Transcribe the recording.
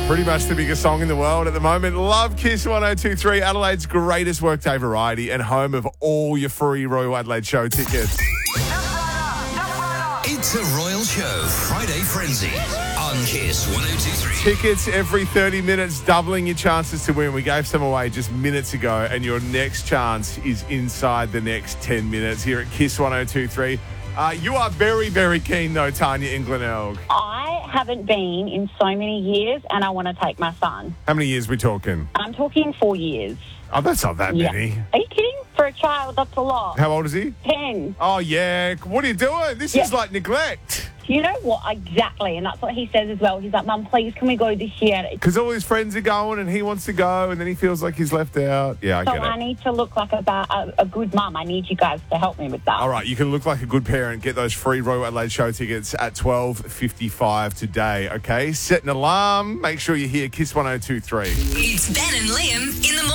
Pretty much the biggest song in the world at the moment. Love Kiss 1023, Adelaide's greatest workday variety and home of all your free Royal Adelaide show tickets. It's a Royal Show Friday Frenzy on Kiss 1023. Tickets every 30 minutes, doubling your chances to win. We gave some away just minutes ago, and your next chance is inside the next 10 minutes here at Kiss 1023. You are very, very keen, though, Tanya in Glenelg. I haven't been in so many years, and I want to take my son. How many years are we talking? I'm talking 4 years. Oh, that's not that many. Are you kidding? For a child, that's a lot. How old is he? 10. Oh, yeah. What are you doing? This is like neglect. You know what? Exactly. And that's what he says as well. He's like, Mum, please, can we go this year? Because all his friends are going and he wants to go and then he feels like he's left out. Yeah, I So get it. I need to look like a good mum. I need you guys to help me with that. All right, you can look like a good parent. Get those free Royal Adelaide show tickets at 12:55 today, okay? Set an alarm. Make sure you hear Kiss 1023. It's Ben and Liam in the morning.